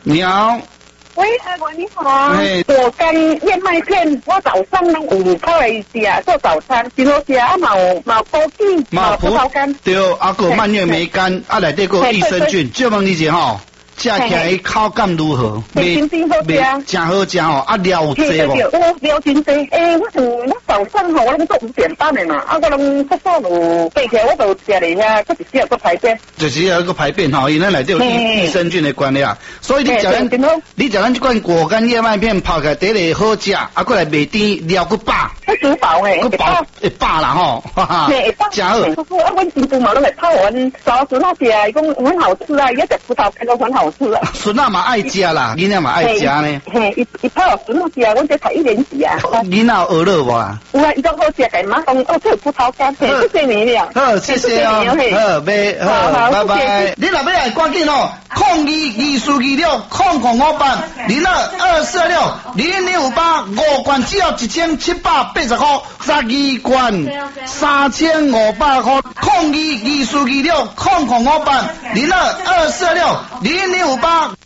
你好。 喂，阿文你好。果干燕麦片，我早上有泡来食做早餐，真好食啊！毛枸杞，毛葡萄干。 对，啊个蔓越莓干，啊内底个益生菌，就问你一下吼。食起来口感如何？ 真好食， 真好食吼！啊料有济无？ 我料真济。我早上吼，我做5点半的嘛，啊我拢早早就爬起来，我就食了遐，搁一时个排便。 就是要个排便吼，因为内底有益生菌的关系啊。所以你食咱这款果干燕麦片泡起来，第一个好食，啊过来袂甜，料佫饱。 会煮饱诶， 佫饱会饱啦吼，哈哈。 会饱。真好。啊，阮新妇嘛拢会泡阮早孙仔食，伊讲很好吃啊，伊食葡萄干都很好吃啊。 孙仔嘛爱食啦，囡仔嘛爱食呢。 嘿，伊泡孙仔食，阮这才1年级啊。 囡仔有学了无啊？ 有啊，伊都好食，给妈讲做葡萄干，谢谢你了。 好，谢谢哦。好，拜拜。你若要来赶紧哦，0226005246020258 5罐只要1780块，12罐3500块，0226005246020258